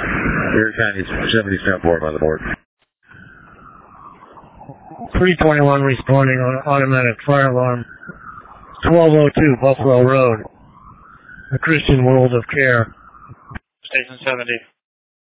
Erie County 70-4 on the board. 321 responding on automatic fire alarm. 1202 Buffalo Road. The Christian World of Care. Station 70.